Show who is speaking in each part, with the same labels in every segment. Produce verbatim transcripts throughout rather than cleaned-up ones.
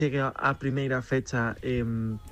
Speaker 1: chegue a primeira fecha eh,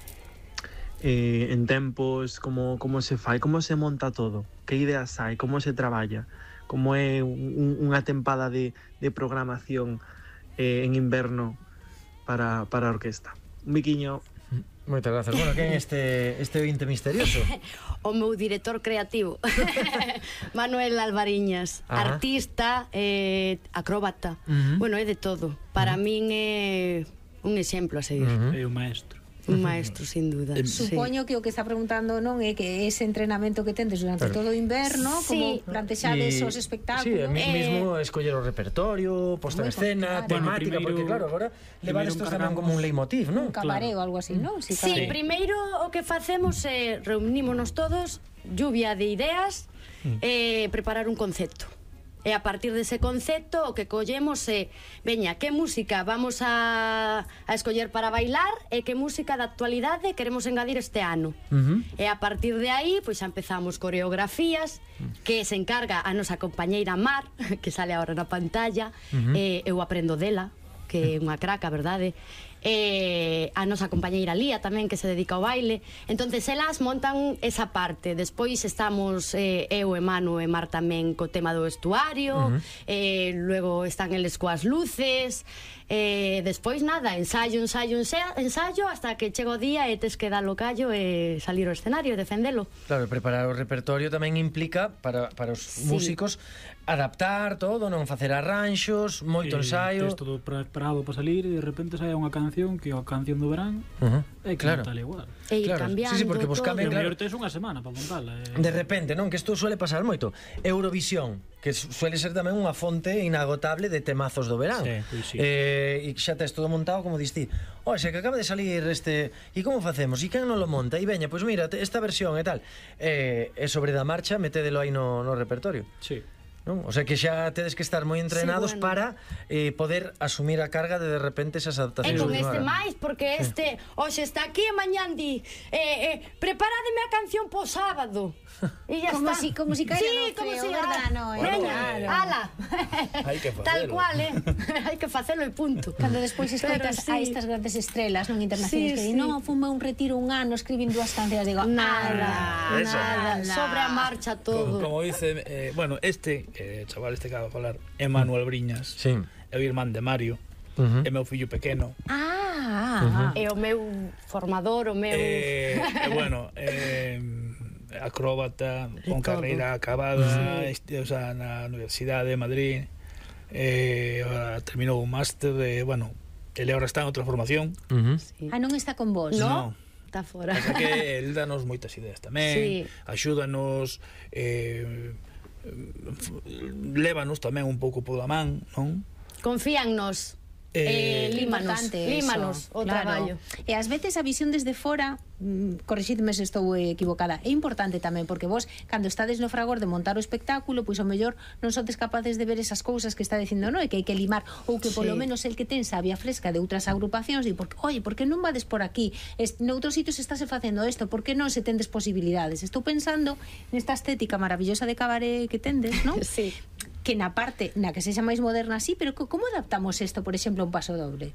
Speaker 1: eh, en tempos, como, como se fai, como se monta todo, que ideas hai, como se traballa, como é un, unha tempada de, de programación eh, en inverno para, para a orquesta. Un biquiño.
Speaker 2: Moitas grazas. Bueno, quen é este, este ointe misterioso?
Speaker 3: O meu director creativo Manuel Alvariñas. Ajá. Artista, eh, acróbata, uh-huh. Bueno, é de todo. Para uh-huh. min é un exemplo a seguir.
Speaker 4: uh-huh. É un maestro.
Speaker 3: Un maestro, sin duda.
Speaker 5: Supoño sí. que o que está preguntando non é que ese entrenamento que tendes durante claro. todo o inverno, sí. como plantexades os espectáculos.
Speaker 2: Sí, a mí mismo eh... escoller o repertorio, posta en escena, claro. temática, bueno, primeiro, porque claro, agora levar isto tamén como un leitmotiv, non?
Speaker 5: Un cabareo ou
Speaker 2: claro.
Speaker 5: algo así, non?
Speaker 3: Sí, sí, primeiro o que facemos é reunímonos todos, lluvia de ideas, mm. eh, preparar un concepto. E a partir dese concepto o que collemos é, veña, que música vamos a, a escoller para bailar e que música da actualidade queremos engadir este ano. Uh-huh. E a partir de aí, pois xa empezamos coreografías, que se encarga a nosa compañeira Mar, que sale agora na pantalla, uh-huh. e eu aprendo dela, que é unha craca, verdade? E a nosa compañeira Lía tamén, que se dedica ao baile. Entonces elas montan esa parte. Despois estamos eh, eu e Manu e Mar tamén co tema do vestuario, uh-huh. eh, luego están eles coas luces, eh, despois nada, ensayo, ensayo, ensayo hasta que chega o día e tes que dar o callo e salir ao escenario e defendelo.
Speaker 2: Claro, preparar o repertorio tamén implica para, para os sí. músicos adaptar todo, non facer arranxos, moito
Speaker 4: eh,
Speaker 2: ensayo.
Speaker 4: Tes todo preparado para salir e de repente sai unha canción que é a canción do verán uh-huh. e que
Speaker 2: claro.
Speaker 4: non tal igual.
Speaker 3: E ir
Speaker 2: claro.
Speaker 3: cambiando
Speaker 2: sí, sí, porque vos cambian,
Speaker 4: claro.
Speaker 2: claro.
Speaker 4: tes unha semana para montala. Eh.
Speaker 2: De repente, non? Que isto suele pasar moito. Eurovisión, que suele ser tamén unha fonte inagotable de temazos do verán.
Speaker 4: Sí, pois sí.
Speaker 2: Eh, e xa tes todo montado, como diste. Oxe, que acaba de salir este... E como facemos? E quen non lo monta? E veña, pois mira, esta versión e tal. Eh, e sobre da marcha, metédelo aí no, no repertorio.
Speaker 4: Sí.
Speaker 2: Non? O sea que xa tedes que estar moi entrenados sí, bueno. para eh, poder asumir a carga de de repente esas adaptacións.
Speaker 3: E con este máis, porque este hoxe está aquí e mañán di eh, eh, preparádeme a canción po sábado. E ya
Speaker 5: como
Speaker 3: está.
Speaker 5: Si, como si cae
Speaker 3: sí,
Speaker 5: no
Speaker 3: como
Speaker 5: feo,
Speaker 3: si
Speaker 5: verdad, no, eh?
Speaker 3: Veña,
Speaker 5: claro.
Speaker 3: ala.
Speaker 6: Hai que facelo.
Speaker 3: Tal cual, eh? Hai que facelo e punto.
Speaker 5: Cando despois escoitas sí. a estas grandes estrelas non internacionais sí, que sí. non, fume un retiro un ano, escribín dúas cancións, digo,
Speaker 3: nada, nada, nada, sobre a marcha todo.
Speaker 6: Como, como dice, eh, bueno, este eh, chaval este que acaba de falar, é Manuel Briñas,
Speaker 2: sí.
Speaker 6: é o irmán de Mario,
Speaker 2: uh-huh.
Speaker 6: é meu fillo pequeno.
Speaker 3: Ah, uh-huh. é o meu formador, o meu...
Speaker 6: Eh, eh, bueno, eh, acróbata, con carreira acabada, sí. este, o sea, na Universidade de Madrid, eh, ahora terminou un máster de, bueno, ele ahora está en outra formación.
Speaker 2: Uh-huh.
Speaker 5: Sí. Ah, non está con vos?
Speaker 3: No,
Speaker 6: no.
Speaker 3: Está fora.
Speaker 6: Pasa que el danos moitas ideas tamén, sí. axúdanos, eh, lévanos tamén un pouco pola man, non?
Speaker 3: Confíannos. Eh, eh, límanos, límanos o claro. traballo.
Speaker 5: E ás veces a visión desde fora, mm, corrixidme se estou equivocada, é importante tamén, porque vos, cando estades no fragor de montar o espectáculo, pois ao mellor non sodes capaces de ver esas cousas que está dicindo, non? E que hai que limar, ou que polo sí. menos el que ten sabia fresca de outras agrupacións, e porque, oye, por que non vades por aquí? Es, noutros sitios estáse facendo isto, por que non se tendes posibilidades? Estou pensando nesta estética maravillosa de cabaré que tendes, non?
Speaker 3: Sí.
Speaker 5: Que na parte na que sexa máis moderna así, pero como adaptamos isto, por exemplo, a un paso doble?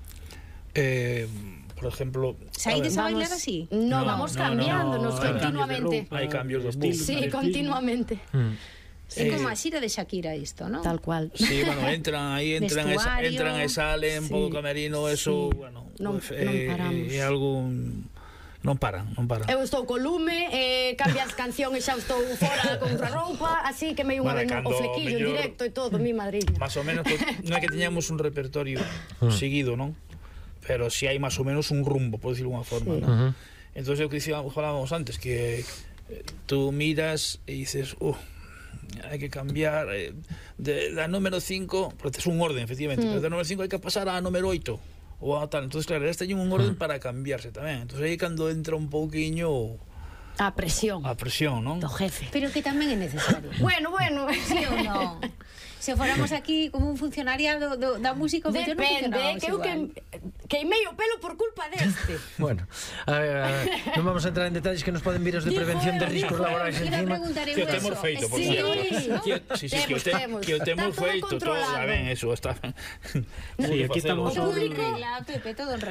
Speaker 6: Eh, por exemplo,
Speaker 5: ¿Saides a, a bailar así?
Speaker 3: No, no vamos no, cambiándonos no, no, continuamente.
Speaker 6: Hai cambios de roupa.
Speaker 3: Sí, continuamente.
Speaker 2: Mm.
Speaker 5: É eh, como a xira de Shakira isto, ¿no?
Speaker 3: Tal cual.
Speaker 6: Sí, bueno, entran aí, entran e entran e salen, sí, pouco camerino, eso, sí. bueno,
Speaker 3: non,
Speaker 6: pues,
Speaker 3: non
Speaker 6: eh,
Speaker 3: paramos.
Speaker 6: É algo non paran, non paran.
Speaker 3: Eu estou co lume, eh, cambias canción e xa estou fora con outra roupa, así que me unha bueno, vez o flequillo en directo e todo, mi madriña.
Speaker 6: Más ou menos, pues, non é que teñamos un repertorio seguido, non? Pero si sí hai máis ou menos un rumbo, por decirlo unha forma, sí. non? Uh-huh. Entón, o que falábamos antes, que eh, tú miras e dices, uh, hai que cambiar eh, de, da número cinco, porque es un orden, efectivamente, mm. pero da número cinco hai que pasar a número oito. Ou a tal, entonces claro, este hai un orden para cambiarse tamén. Entonces aí cando entra un pouquiño
Speaker 3: a presión.
Speaker 6: A presión, non?
Speaker 3: Do jefe.
Speaker 5: Pero que tamén é necesario.
Speaker 3: Bueno, bueno,
Speaker 5: sí ou non? Se fóramos aquí como un funcionariado do, da música,
Speaker 3: depende, que eu que queimei o pelo por culpa deste.
Speaker 2: Bueno, a ver, a ver, non vamos a entrar en detalles que nos poden vir os de prevención de riscos laborais encima.
Speaker 6: Que o temos feito, por
Speaker 3: sí,
Speaker 6: sí, sí, que o temos que o temos feito, todo ben, eso está.
Speaker 4: Sí, aquí estamos
Speaker 5: todo en regla, Pepe, todo en regla.